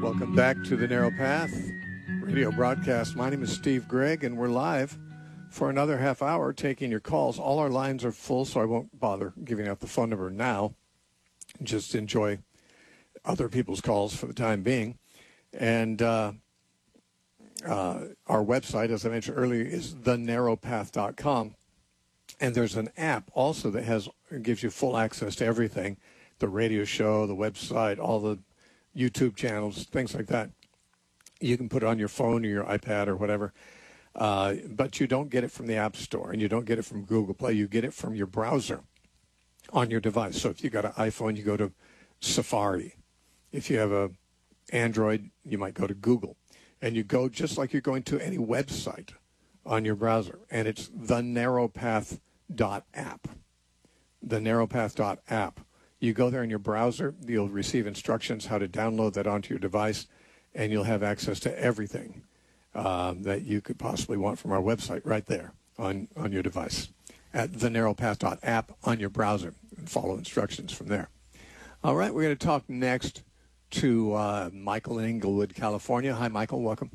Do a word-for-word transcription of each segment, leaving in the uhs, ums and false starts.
Welcome back to the Narrow Path radio broadcast. My name is Steve Gregg, and we're live for another half hour taking your calls. All our lines are full, so I won't bother giving out the phone number now. Just enjoy other people's calls for the time being. And uh, uh, our website, as I mentioned earlier, is the narrow path dot com. And there's an app also that has gives you full access to everything, the radio show, the website, all the YouTube channels, things like that. You can put it on your phone or your iPad or whatever, uh, but you don't get it from the App Store, and you don't get it from Google Play. You get it from your browser on your device. So if you got an iPhone, you go to Safari. If you have a Android, you might go to Google. And you go just like you're going to any website on your browser, and it's the narrow path dot app. the narrow path dot app. You go there in your browser, you'll receive instructions how to download that onto your device, and you'll have access to everything um, that you could possibly want from our website right there on, on your device at the narrow path dot app on your browser, and follow instructions from there. All right, we're going to talk next to uh, Michael in Inglewood, California. Hi, Michael. Welcome.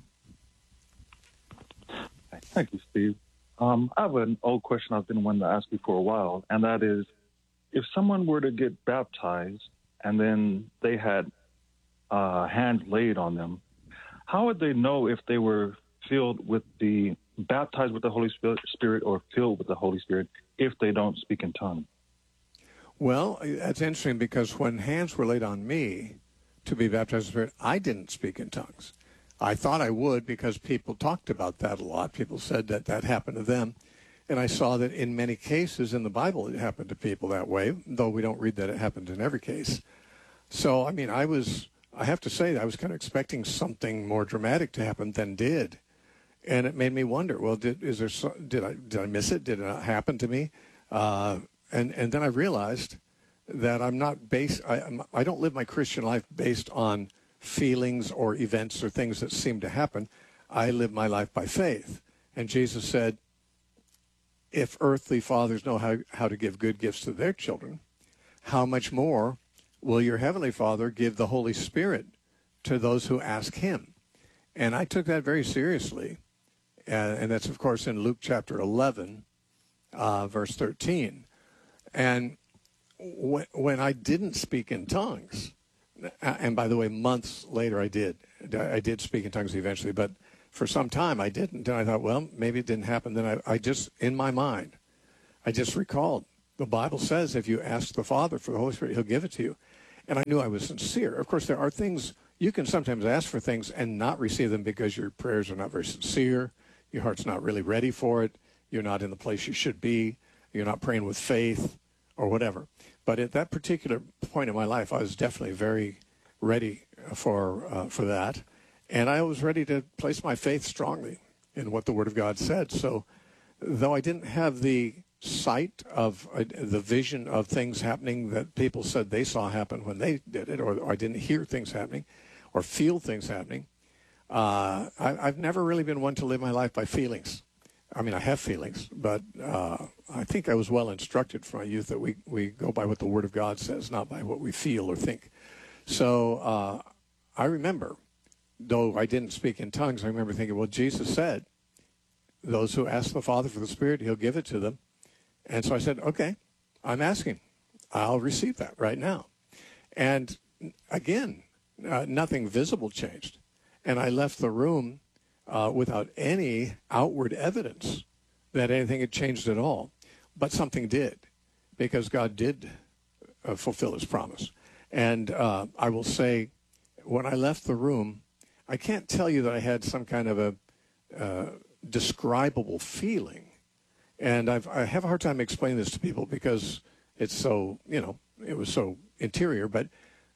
Thank you, Steve. Um, I have an old question I've been wanting to ask you for a while, and that is, if someone were to get baptized and then they had uh, hands laid on them, how would they know if they were filled with the, baptized with the Holy Spirit or filled with the Holy Spirit if they don't speak in tongues? Well, that's interesting, because when hands were laid on me to be baptized in the Spirit, I didn't speak in tongues. I thought I would, because people talked about that a lot. People said that that happened to them. And I saw that in many cases in the Bible it happened to people that way, though we don't read that it happened in every case. So, I mean, I was, I have to say, I was kind of expecting something more dramatic to happen than did. And it made me wonder, well, did is there so, did I did I miss it? Did it not happen to me? Uh, and and then I realized that I'm not based, I, I'm, I don't live my Christian life based on feelings or events or things that seem to happen. I live my life by faith. And Jesus said, if earthly fathers know how, how to give good gifts to their children, how much more will your heavenly Father give the Holy Spirit to those who ask him? And I took that very seriously. And, and that's, of course, in Luke chapter eleven, uh, verse thirteen. And when, when I didn't speak in tongues, and by the way, months later I did. I did speak in tongues eventually, but for some time I didn't. And I thought, well, maybe it didn't happen. Then I, I just, in my mind, I just recalled, the Bible says if you ask the Father for the Holy Spirit, he'll give it to you. And I knew I was sincere. Of course, there are things, you can sometimes ask for things and not receive them because your prayers are not very sincere. Your heart's not really ready for it. You're not in the place you should be. You're not praying with faith or whatever. But at that particular point in my life, I was definitely very ready for uh, for that. And I was ready to place my faith strongly in what the Word of God said. So though I didn't have the sight of uh, the vision of things happening that people said they saw happen when they did it, or, or I didn't hear things happening or feel things happening, uh, I, I've never really been one to live my life by feelings. I mean, I have feelings, but uh, I think I was well instructed from my youth that we, we go by what the Word of God says, not by what we feel or think. So uh, I remember, though I didn't speak in tongues, I remember thinking, well, Jesus said, those who ask the Father for the Spirit, he'll give it to them. And so I said, okay, I'm asking. I'll receive that right now. And again, uh, nothing visible changed. And I left the room uh, without any outward evidence that anything had changed at all. But something did, because God did uh, fulfill his promise. And uh, I will say, when I left the room, I can't tell you that I had some kind of a uh, describable feeling. And I've, I have a hard time explaining this to people because it's so, you know, it was so interior. But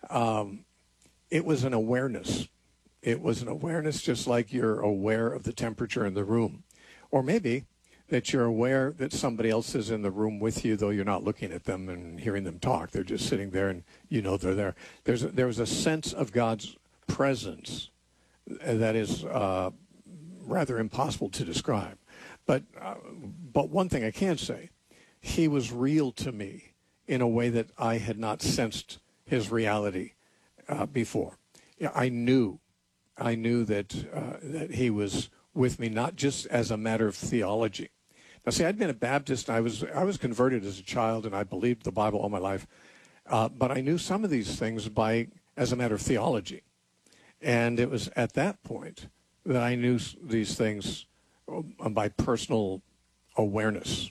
um, it was an awareness. It was an awareness just like you're aware of the temperature in the room. Or maybe that you're aware that somebody else is in the room with you, though you're not looking at them and hearing them talk. They're just sitting there and you know they're there. There's a, there was a sense of God's presence that is uh, rather impossible to describe. But uh, but one thing I can say, he was real to me in a way that I had not sensed his reality uh, before. Yeah, I knew I knew that uh, that he was with me, not just as a matter of theology. Now, see, I'd been a Baptist. And I was I was converted as a child, and I believed the Bible all my life. Uh, but I knew some of these things by as a matter of theology, and it was at that point that I knew these things by personal awareness.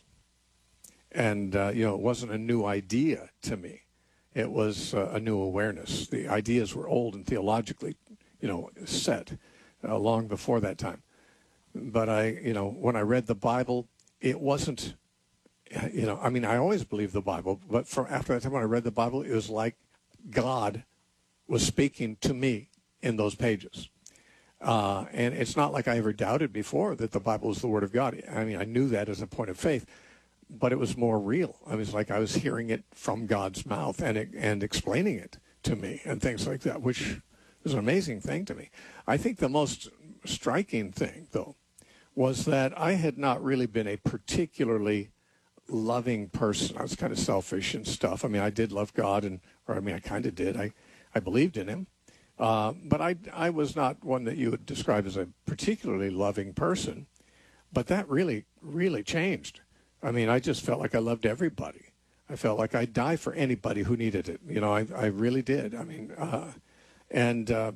And uh, you know, it wasn't a new idea to me; it was uh, a new awareness. The ideas were old and theologically, you know, set uh, long before that time. But I, you know, when I read the Bible, it wasn't, you know, I mean, I always believed the Bible, but for after that time when I read the Bible, it was like God was speaking to me in those pages. Uh, and it's not like I ever doubted before that the Bible was the Word of God. I mean, I knew that as a point of faith, but it was more real. I was like I was hearing it from God's mouth and it, and explaining it to me and things like that, which was an amazing thing to me. I think the most striking thing, though, was that I had not really been a particularly loving person. I was kind of selfish and stuff. I mean, I did love God, and or I mean, I kind of did. I, I believed in him. Uh, but I, I was not one that you would describe as a particularly loving person. But that really, really changed. I mean, I just felt like I loved everybody. I felt like I'd die for anybody who needed it. You know, I, I really did. I mean, uh, and uh,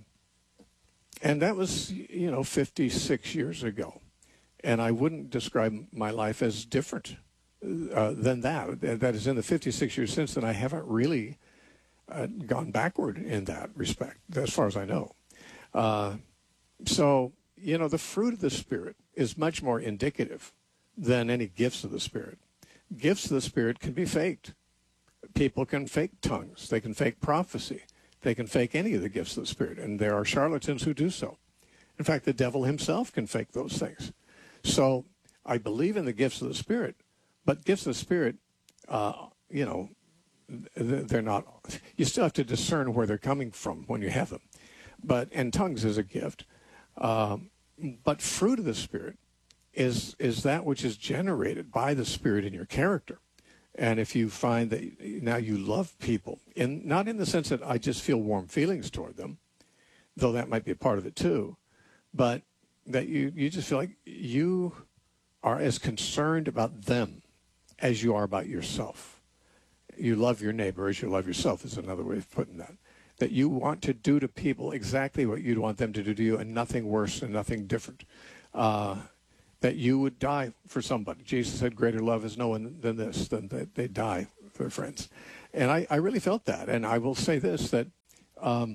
and that was, you know, fifty-six years ago. And I wouldn't describe my life as different uh, than that. That is, in the fifty-six years since then, I haven't really uh, gone backward in that respect, as far as I know. Uh, so, you know, the fruit of the Spirit is much more indicative than any gifts of the Spirit. Gifts of the Spirit can be faked. People can fake tongues. They can fake prophecy. They can fake any of the gifts of the Spirit, and there are charlatans who do so. In fact, the devil himself can fake those things. So I believe in the gifts of the Spirit, but gifts of the Spirit, uh, you know, they're not, you still have to discern where they're coming from when you have them. But, and tongues is a gift. Um, but fruit of the Spirit is is that which is generated by the Spirit in your character. And if you find that now you love people, in, not in the sense that I just feel warm feelings toward them, though that might be a part of it too, but that you, you just feel like you are as concerned about them as you are about yourself. You love your neighbor as you love yourself is another way of putting that. That you want to do to people exactly what you'd want them to do to you, and nothing worse and nothing different. Uh, that you would die for somebody. Jesus said, greater love is no one than this, than that they die for their friends. And I, I really felt that. And I will say this, that um,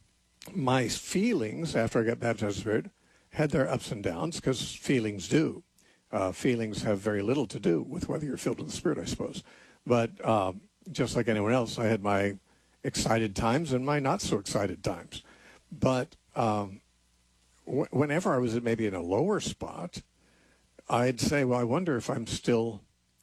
my feelings after I got baptized in the Spirit had their ups and downs, because feelings do. Uh, feelings have very little to do with whether you're filled with the Spirit, I suppose. But um, just like anyone else, I had my excited times and my not so excited times. But um, w- whenever I was maybe in a lower spot, I'd say, well, I wonder if I'm still,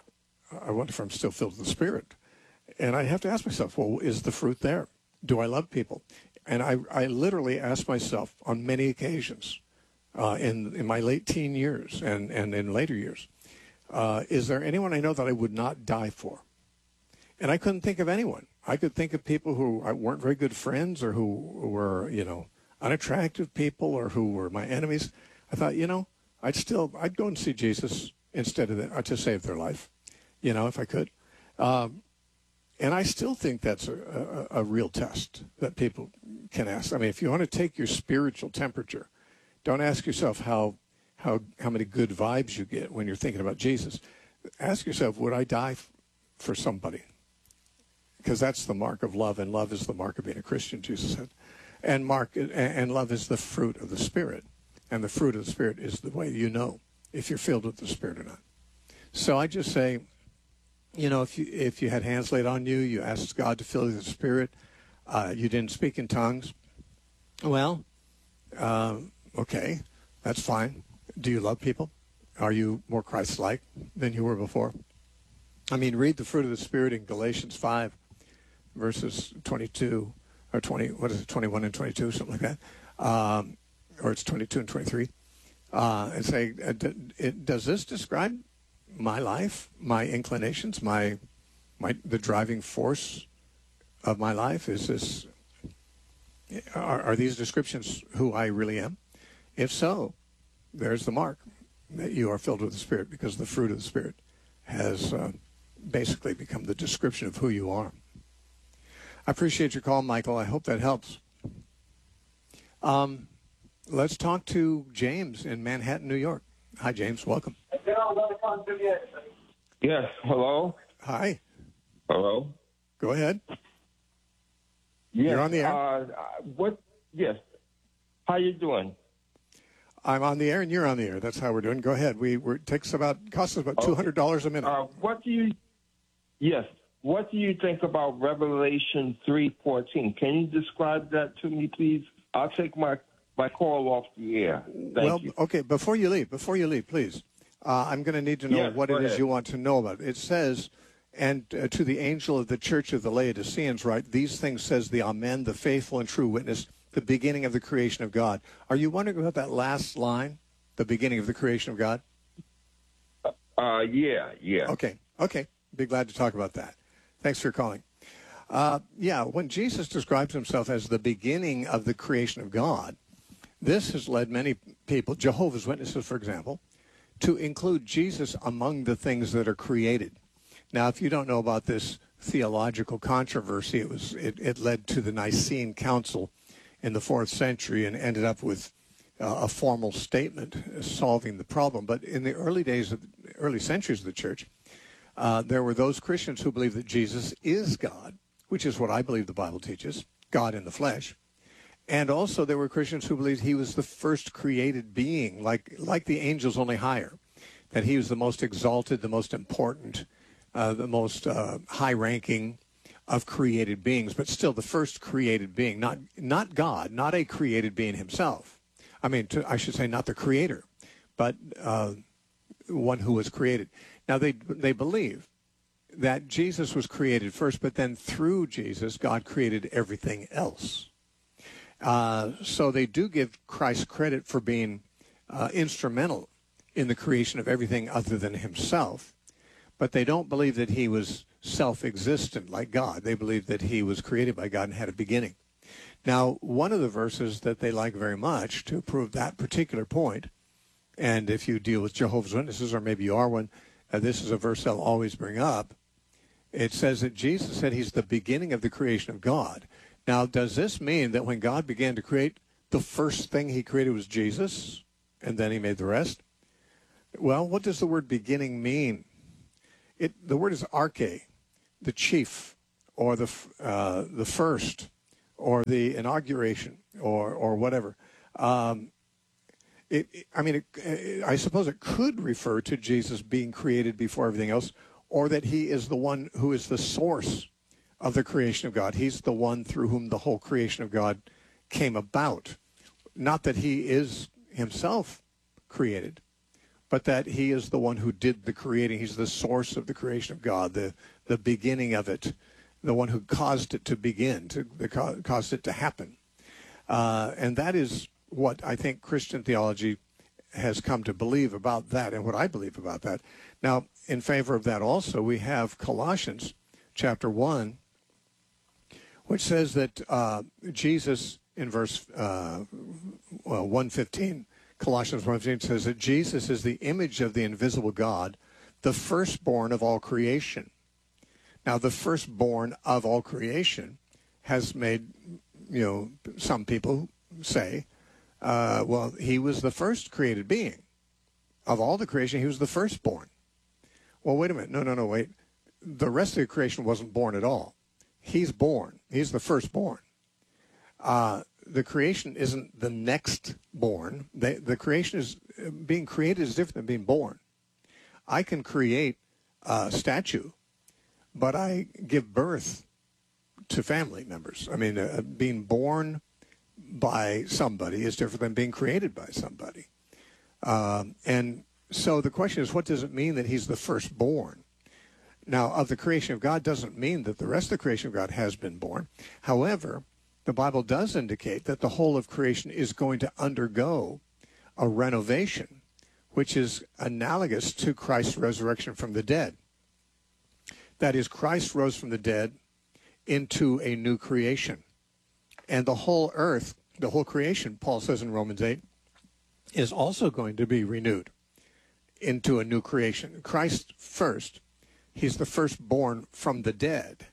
I wonder if I'm still filled with the Spirit. And I have to ask myself, well, is the fruit there? Do I love people? And I, I literally asked myself on many occasions uh, in, in my late teen years and, and in later years, uh, is there anyone I know that I would not die for? And I couldn't think of anyone. I could think of people who weren't very good friends, or who were, you know, unattractive people, or who were my enemies. I thought, you know, I'd still, I'd go and see Jesus instead of that, to save their life, you know, if I could. Um, and I still think that's a, a, a real test that people can ask. I mean, if you want to take your spiritual temperature, don't ask yourself how, how, how many good vibes you get when you're thinking about Jesus. Ask yourself, would I die f- for somebody? Because that's the mark of love, and love is the mark of being a Christian, Jesus said. And mark, and love is the fruit of the Spirit. And the fruit of the Spirit is the way you know if you're filled with the Spirit or not. So I just say, you know, if you if you had hands laid on you, you asked God to fill you with the Spirit, uh, you didn't speak in tongues, well, uh, okay, that's fine. Do you love people? Are you more Christ-like than you were before? I mean, read the fruit of the Spirit in Galatians five, verses twenty-two, or twenty, what is it, twenty-one and twenty-two, something like that. Um, or it's twenty-two and twenty-three, uh, and say, uh, d- it, does this describe my life, my inclinations, my, my the driving force of my life? Is this are, are these descriptions who I really am? If so, there's the mark that you are filled with the Spirit, because the fruit of the Spirit has uh, basically become the description of who you are. I appreciate your call, Michael. I hope that helps. Um, let's talk to James in Manhattan, New York. Hi, James. Welcome. Yes. Hello. Hi. Hello. Go ahead. Yes. You're on the air. Uh, what? Yes. How you doing? I'm on the air, and you're on the air. That's how we're doing. Go ahead. We we're, it takes about costs us about Okay. two hundred dollars a minute. Uh, what do you? Yes. What do you think about Revelation three fourteen? Can you describe that to me, please? I'll take my my call off the air. Thank well, you. okay. Before you leave, before you leave, please. Uh, I'm going to need to know Yes, what go it is ahead. you want to know about. It says, and uh, to the angel of the church of the Laodiceans, right? These things says the Amen, the faithful and true witness, the beginning of the creation of God. Are you wondering about that last line, the beginning of the creation of God? Uh, yeah, yeah. Okay, okay. Be glad to talk about that. Thanks for calling. Uh, yeah, when Jesus describes himself as the beginning of the creation of God, this has led many people, Jehovah's Witnesses, for example, to include Jesus among the things that are created. Now, if you don't know about this theological controversy, it was it, it led to the Nicene Council in the fourth century and ended up with uh, a formal statement solving the problem. But in the early days of the early centuries of the church, uh, there were those Christians who believed that Jesus is God, which is what I believe the Bible teaches, God in the flesh. And also there were Christians who believed he was the first created being, like like the angels, only higher, that he was the most exalted, the most important, uh, the most uh, high-ranking of created beings, but still the first created being, not not God, not a created being himself. I mean, to, I should say not the creator, but uh, one who was created. Now, they they believe that Jesus was created first, but then through Jesus, God created everything else. Uh, so they do give Christ credit for being uh, instrumental in the creation of everything other than himself, but they don't believe that he was self-existent like God. They believe that he was created by God and had a beginning. Now, one of the verses that they like very much to prove that particular point, and if you deal with Jehovah's Witnesses, or maybe you are one, uh, this is a verse they'll always bring up. It says that Jesus said he's the beginning of the creation of God. Now, does this mean that when God began to create, the first thing he created was Jesus, and then he made the rest? Well, what does the word beginning mean? It, the word is arche, the chief, or the uh, the first, or the inauguration, or or whatever. Um, it, it, I mean, it, it, I suppose it could refer to Jesus being created before everything else, or that he is the one who is the source of the creation of God. He's the one through whom the whole creation of God came about. Not that he is himself created, but that he is the one who did the creating. He's the source of the creation of God, the the beginning of it, the one who caused it to begin, to the, caused it to happen. Uh, and that is what I think Christian theology has come to believe about that, and what I believe about that. Now, in favor of that also, we have Colossians chapter one, which says that uh, Jesus, in verse uh, well, one fifteen, Colossians one fifteen says that Jesus is the image of the invisible God, the firstborn of all creation. Now, the firstborn of all creation has made, you know, some people say, uh, well, he was the first created being. Of all the creation, he was the firstborn. Well, wait a minute. No, no, no, wait. The rest of the creation wasn't born at all. He's born. He's the firstborn. Uh, the creation isn't the next born. The, the creation is, being created is different than being born. I can create a statue, but I give birth to family members. I mean, uh, being born by somebody is different than being created by somebody. Um, and so the question is, what does it mean that he's the firstborn? Now, of the creation of God doesn't mean that the rest of the creation of God has been born. However, the Bible does indicate that the whole of creation is going to undergo a renovation, which is analogous to Christ's resurrection from the dead. That is, Christ rose from the dead into a new creation. And the whole earth, the whole creation, Paul says in Romans eight, is also going to be renewed into a new creation. Christ first, he's the firstborn from the dead.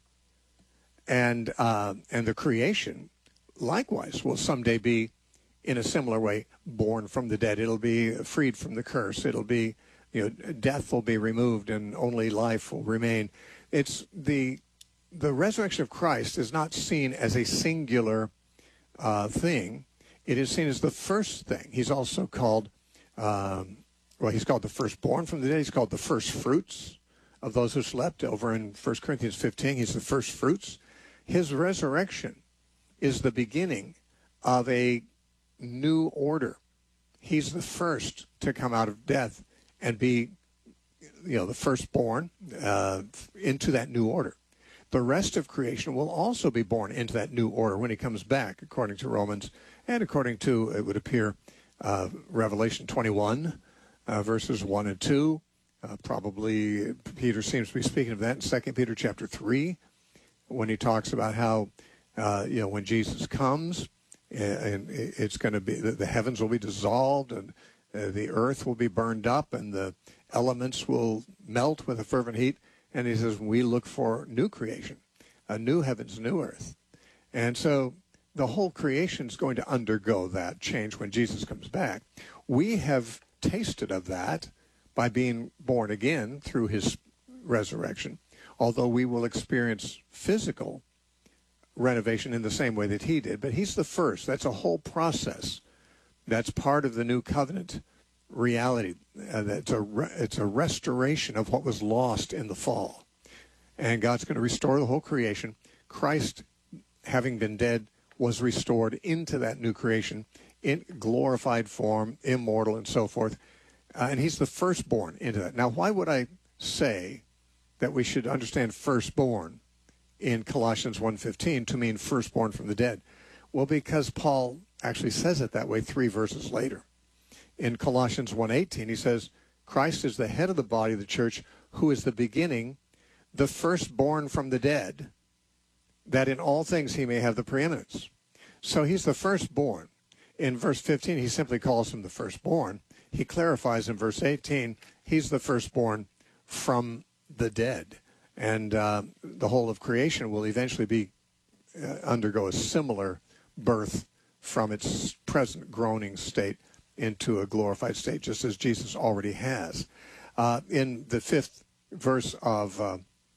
And uh, and the creation, likewise, will someday be, in a similar way, born from the dead. It'll be freed from the curse. It'll be, you know, death will be removed and only life will remain. It's the the resurrection of Christ is not seen as a singular uh, thing. It is seen as the first thing. He's also called, um, well, he's called the firstborn from the dead. He's called the first fruits of those who slept. Over in First Corinthians fifteen, he's the first fruits. His resurrection is the beginning of a new order. He's the first to come out of death and be, you know, the firstborn uh, into that new order. The rest of creation will also be born into that new order when he comes back, according to Romans, and according to, it would appear, uh, Revelation twenty-one, uh, verses one and two. Uh, probably Peter seems to be speaking of that in Second Peter chapter three, when he talks about how, uh, you know, when Jesus comes, and it's going to be, the heavens will be dissolved, and uh, the earth will be burned up, and the elements will melt with a fervent heat. And he says, we look for new creation, a new heavens, new earth. And so the whole creation is going to undergo that change when Jesus comes back. We have tasted of that by being born again through his resurrection, although we will experience physical renovation in the same way that he did. But he's the first. That's a whole process. That's part of the new covenant reality. Uh, it's a re- it's a restoration of what was lost in the fall, and God's going to restore the whole creation. Christ, having been dead, was restored into that new creation in glorified form, immortal, and so forth. Uh, and he's the firstborn into that. Now, why would I say that we should understand firstborn in Colossians one fifteen to mean firstborn from the dead? Well, because Paul actually says it that way three verses later. In Colossians one eighteen, he says, Christ is the head of the body of the church, who is the beginning, the firstborn from the dead, that in all things he may have the preeminence. So he's the firstborn. In verse fifteen, he simply calls him the firstborn. He clarifies in verse eighteen, he's the firstborn from the dead. And uh, the whole of creation will eventually be uh, undergo a similar birth from its present groaning state into a glorified state, just as Jesus already has. Uh, in the fifth verse of uh,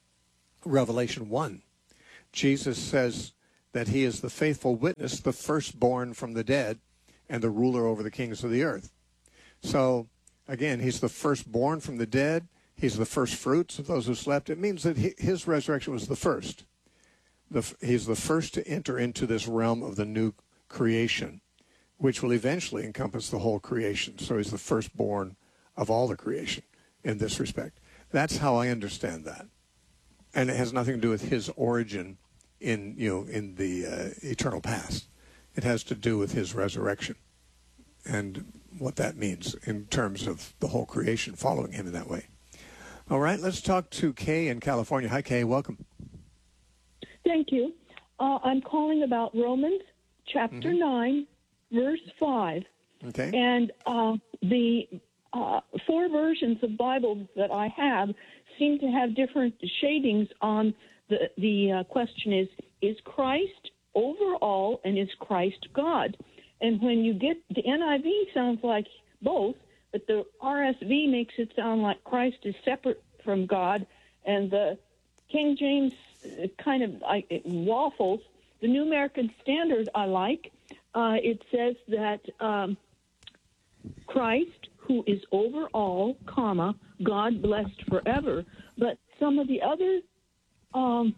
Revelation one, Jesus says that he is the faithful witness, the firstborn from the dead, and the ruler over the kings of the earth. So, again, he's the firstborn from the dead. He's the first fruits of those who slept. It means that he, his resurrection was the first. The, he's the first to enter into this realm of the new creation, which will eventually encompass the whole creation. So he's the firstborn of all the creation in this respect. That's how I understand that. And it has nothing to do with his origin in, you know, in the uh, eternal past. It has to do with his resurrection and what that means in terms of the whole creation following him in that way. All right, let's talk to Kay in California. Hi, Kay. Welcome. Thank you. Uh, I'm calling about Romans chapter mm-hmm. nine, verse five. Okay. And uh, the uh, four versions of Bibles that I have seem to have different shadings on the, the uh, question is, is Christ over all and is Christ God? And when you get, the N I V sounds like both, but the R S V makes it sound like Christ is separate from God, and the King James kind of I, it waffles. The New American Standard I like. Uh, it says that um, Christ, who is over all, comma, God blessed forever. But some of the other um,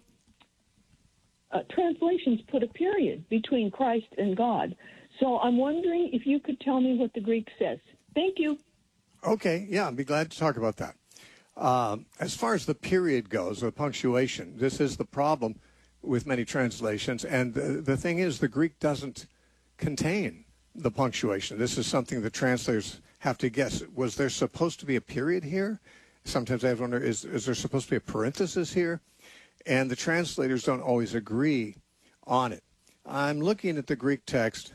uh, translations put a period between Christ and God. So I'm wondering if you could tell me what the Greek says. Thank you. Okay, yeah, I'd be glad to talk about that. Um, as far as the period goes, or punctuation, this is the problem with many translations. And the, the thing is, the Greek doesn't contain the punctuation. This is something the translators have to guess. Was there supposed to be a period here? Sometimes I wonder, is, is there supposed to be a parenthesis here? And the translators don't always agree on it. I'm looking at the Greek text,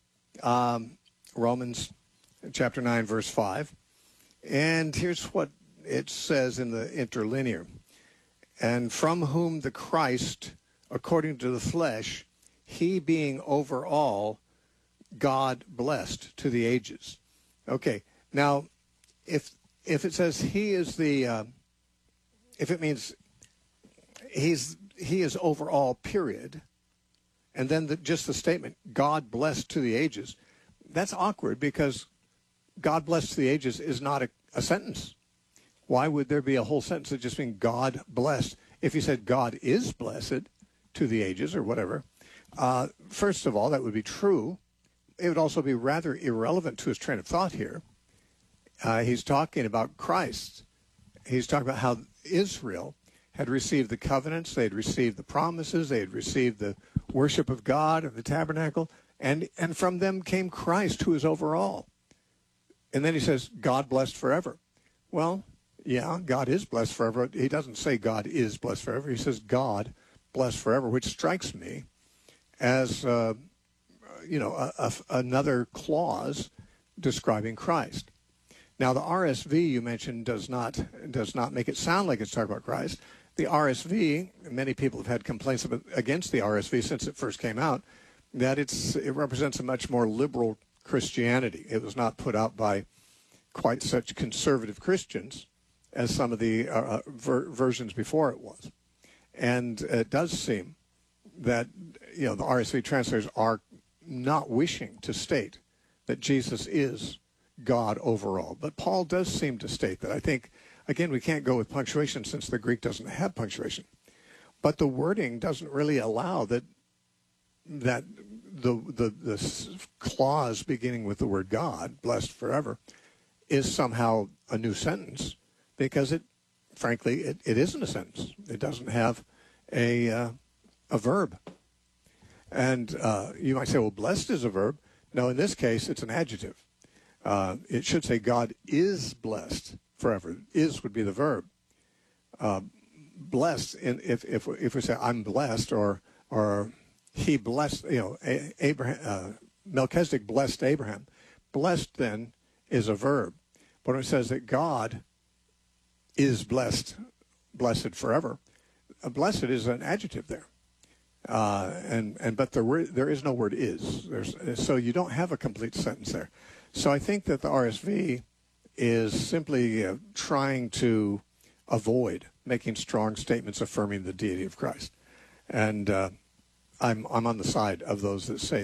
um, Romans chapter nine, verse five, and here's what it says in the interlinear. And from whom the Christ, according to the flesh, he being over all, God blessed to the ages. Okay, now, if if it says he is the, uh, if it means he's he is over all, period, and then the, just the statement, God blessed to the ages, that's awkward because God blessed to the ages is not a, a sentence. Why would there be a whole sentence that just means God blessed? If you said God is blessed to the ages or whatever, uh, first of all, that would be true. It would also be rather irrelevant to his train of thought here. Uh, he's talking about Christ. He's talking about how Israel had received the covenants, they had received the promises, they had received the worship of God of the tabernacle, and, and from them came Christ, who is over all. And then he says, God blessed forever. Well, yeah, God is blessed forever. He doesn't say God is blessed forever. He says God blessed forever, which strikes me as, uh, you know, a, a, another clause describing Christ. Now, the R S V you mentioned does not does not make it sound like it's talking about Christ. The R S V, many people have had complaints about, against the R S V since it first came out, that it's it represents a much more liberal Christianity. It was not put out by quite such conservative Christians as some of the uh, ver- versions before it was. And it does seem that, you know, the R S V translators are not wishing to state that Jesus is God overall. But Paul does seem to state that. I think, again, we can't go with punctuation since the Greek doesn't have punctuation. But the wording doesn't really allow that that the, the, the clause beginning with the word God, blessed forever, is somehow a new sentence, because it, frankly, it, it isn't a sentence. It doesn't have a uh, a verb. And uh, you might say, well, blessed is a verb. No, in this case, it's an adjective. Uh, it should say God is blessed forever. Is would be the verb. Uh, blessed, in, if if if we say I'm blessed, or or he blessed, you know, Abraham, uh, Melchizedek blessed Abraham. Blessed then is a verb. But when it says that God is blessed, blessed forever, uh, blessed is an adjective there. Uh, and and but there there is no word is. There's so you don't have a complete sentence there. So I think that the R S V is simply uh, trying to avoid making strong statements affirming the deity of Christ, and uh, I'm I'm on the side of those that say